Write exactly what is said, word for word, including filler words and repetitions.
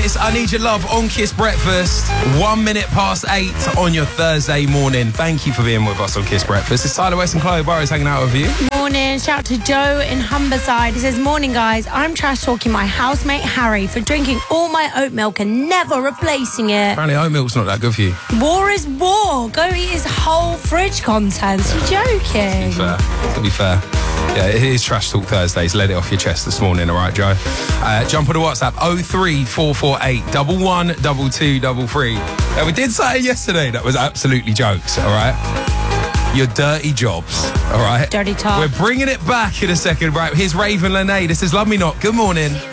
It's I Need Your Love on Kiss Breakfast. One minute past eight on your Thursday morning. Thank you for being with us on Kiss Breakfast. It's Tyler West and Chloe Burrows hanging out with you. Morning. Shout out to Joe in Humberside. He says, morning, guys. I'm trash talking my housemate Harry for drinking all my oat milk and never replacing it. Apparently oat milk's not that good for you. War is war. Go eat his whole fridge contents. You're joking. To be fair. To be fair. Yeah, it is Trash Talk Thursdays. Let it off your chest this morning, all right, Joe? Uh, jump on the WhatsApp, oh three four four eight, one one two two three three. Now, we did say yesterday that was absolutely jokes, all right? Your dirty jobs, all right? Dirty talk. We're bringing it back in a second, right? Here's Raven Lenae. This is Love Me Not. Good morning.